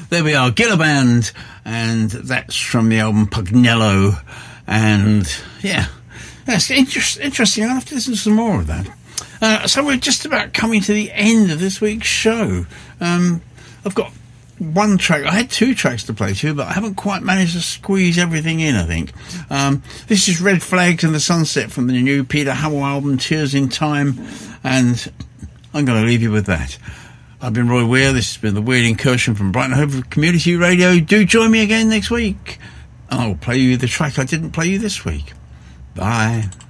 there we are, Gilla Band, and that's from the album Pugnello. And yeah, that's interesting. I'll have to listen to some more of that. So we're just about coming to the end of this week's show. I've got one track. I had two tracks to play to, but I haven't quite managed to squeeze everything in, I think. This is Red Flags and the Sunset from the new Peter Howell album, Tears in Time, and I'm going to leave you with that. I've been Roy Weir. This has been the Weird Incursion from Brighton Hove Community Radio. Do join me again next week, and I'll play you the track I didn't play you this week. Bye.